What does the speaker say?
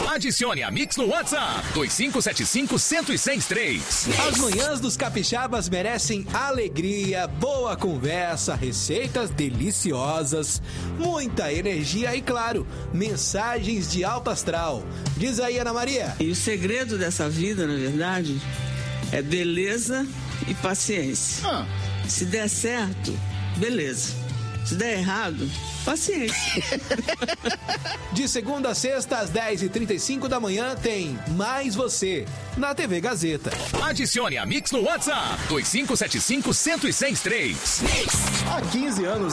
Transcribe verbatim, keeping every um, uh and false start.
Adicione a Mix no WhatsApp dois cinco sete cinco, um zero seis três. As manhãs dos capixabas merecem alegria, boa conversa, receitas deliciosas, muita energia e, claro, mensagens de alto astral. Diz aí, Ana Maria. E o segredo dessa vida, na verdade, é beleza e paciência. Ah. Se der certo, beleza. Se der errado, paciência. De segunda a sexta, às dez e trinta e cinco da manhã, tem Mais Você, na T V Gazeta. Adicione a Mix no WhatsApp dois cinco sete cinco, um zero seis três. Há quinze anos